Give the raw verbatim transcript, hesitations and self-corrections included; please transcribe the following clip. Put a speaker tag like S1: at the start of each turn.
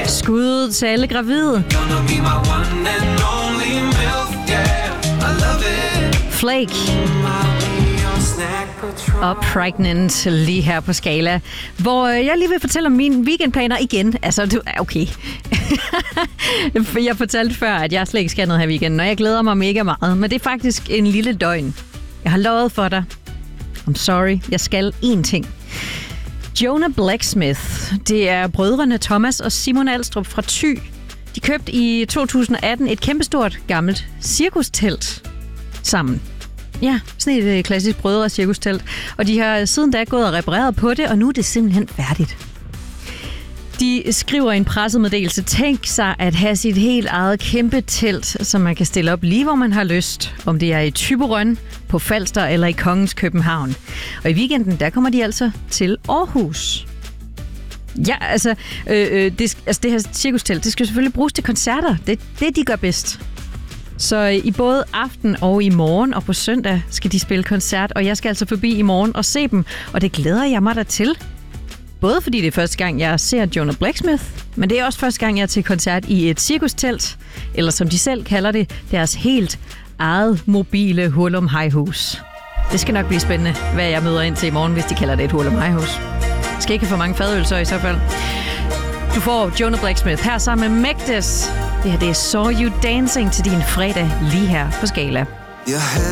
S1: Skud til alle gravide. Flake og Pregnant lige her på Skala, hvor jeg lige vil fortælle om mine weekendplaner igen. Altså, du, okay. Jeg fortalte før, at jeg slet ikke skal noget her weekenden, og jeg glæder mig mega meget. Men det er faktisk en lille døgn. Jeg har lovet for dig. I'm sorry, jeg skal én ting. Jonah Blacksmith, det er brødrene Thomas og Simon Alstrup fra Thy. De købte i to tusind atten et kæmpestort gammelt cirkustelt sammen. Ja, sådan et klassisk brødre cirkustelt. Og de har siden da gået og repareret på det, og nu er det simpelthen færdigt. De skriver i en pressemeddelelse, tænk sig at have sit helt eget kæmpe telt, som man kan stille op lige hvor man har lyst. Om det er i Thyborøn, på Falster eller i Kongens København. Og i weekenden, der kommer de altså til Aarhus. Ja, altså, øh, det, altså det her cirkustelt, det skal selvfølgelig bruges til koncerter. Det er det, de gør bedst. Så i både aften og i morgen og på søndag skal de spille koncert, og jeg skal altså forbi i morgen og se dem, og det glæder jeg mig da til. Både fordi det er første gang, jeg ser Jonah Blacksmith, men det er også første gang, jeg er til koncert i et cirkustelt, eller som de selv kalder det, deres helt eget mobile hurlum-hejhus. Det skal nok blive spændende, hvad jeg møder ind til i morgen, hvis de kalder det et hurlum-hejhus. Jeg skal ikke have for mange fadølser i så fald. Du får Jonah Blacksmith her sammen med Megdes. Det her det er Saw You Dancing til din fredag lige her på Skala.